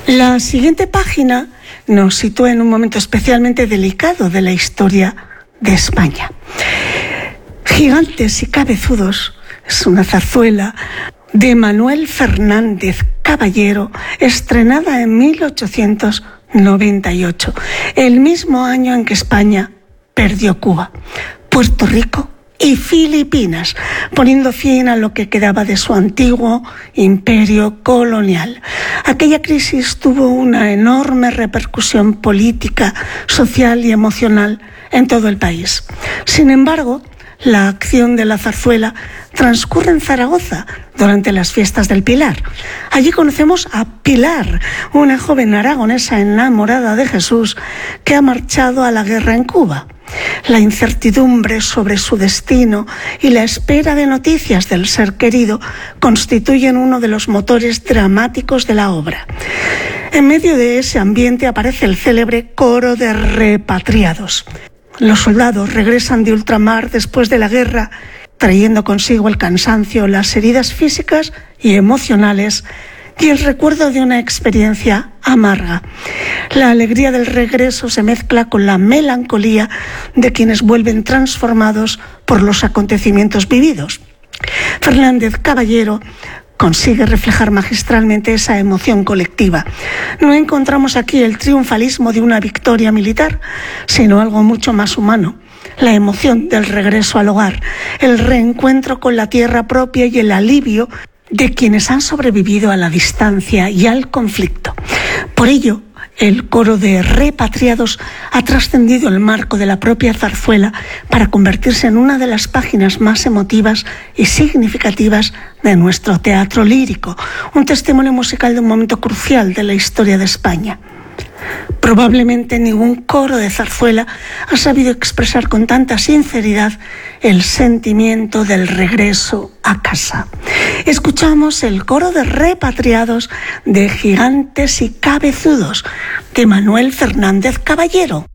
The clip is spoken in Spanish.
La siguiente página nos sitúa en un momento especialmente delicado de la historia de España. Gigantes y cabezudos es una zarzuela de Manuel Fernández Caballero, estrenada en 1898, el mismo año en que España perdió Cuba, Puerto Rico y Filipinas, poniendo fin a lo que quedaba de su antiguo imperio colonial. Aquella crisis tuvo una enorme repercusión política, social y emocional en todo el país. Sin embargo, la acción de la zarzuela transcurre en Zaragoza durante las fiestas del Pilar. Allí conocemos a Pilar, una joven aragonesa enamorada de Jesús que ha marchado a la guerra en Cuba. La incertidumbre sobre su destino y la espera de noticias del ser querido constituyen uno de los motores dramáticos de la obra. En medio de ese ambiente aparece el célebre coro de repatriados. Los soldados regresan de ultramar después de la guerra, trayendo consigo el cansancio, las heridas físicas y emocionales y el recuerdo de una experiencia amarga. La alegría del regreso se mezcla con la melancolía de quienes vuelven transformados por los acontecimientos vividos. Fernández Caballero consigue reflejar magistralmente esa emoción colectiva. No encontramos aquí el triunfalismo de una victoria militar, sino algo mucho más humano. La emoción del regreso al hogar, el reencuentro con la tierra propia y el alivio de quienes han sobrevivido a la distancia y al conflicto. Por ello, el coro de repatriados ha trascendido el marco de la propia zarzuela para convertirse en una de las páginas más emotivas y significativas de nuestro teatro lírico, un testimonio musical de un momento crucial de la historia de España. Probablemente ningún coro de zarzuela ha sabido expresar con tanta sinceridad el sentimiento del regreso a casa. Escuchamos el coro de repatriados de Gigantes y Cabezudos, de Manuel Fernández Caballero.